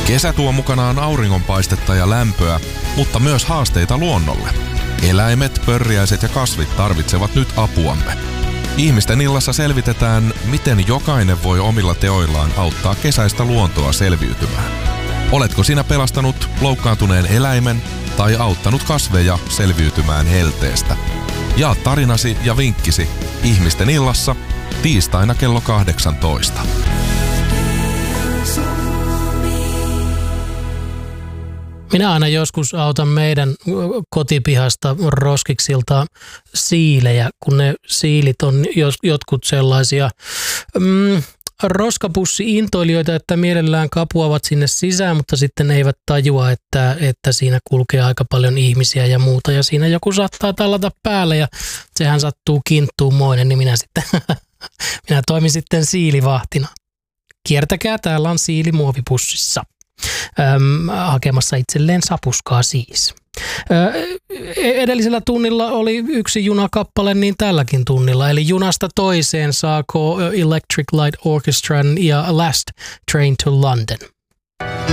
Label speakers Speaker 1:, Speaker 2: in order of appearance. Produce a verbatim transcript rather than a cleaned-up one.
Speaker 1: Kesä tuo mukanaan auringonpaistetta ja lämpöä, mutta myös haasteita luonnolle. Eläimet, pörriäiset ja kasvit tarvitsevat nyt apuamme. Ihmisten illassa selvitetään, miten jokainen voi omilla teoillaan auttaa kesäistä luontoa selviytymään. Oletko sinä pelastanut loukkaantuneen eläimen tai auttanut kasveja selviytymään helteestä? Jaa tarinasi ja vinkkisi Ihmisten illassa tiistaina kello kahdeksantoista.
Speaker 2: Minä aina joskus autan meidän kotipihasta roskiksilta siilejä, kun ne siilit on jotkut sellaisia mm, roskapussi-intoilijoita, että mielellään kapuavat sinne sisään, mutta sitten eivät tajua, että, että siinä kulkee aika paljon ihmisiä ja muuta. Ja siinä joku saattaa tallata päälle ja sehän sattuu kinttuumoinen, niin minä sitten minä toimin sitten siilivahtina. Kiertäkää, täällä on siili muovipussissa. Öm, hakemassa itselleen sapuskaa siis. Ö, edellisellä tunnilla oli yksi junakappale, niin tälläkin tunnilla. Eli junasta toiseen saako Electric Light Orchestran ja Last Train to London.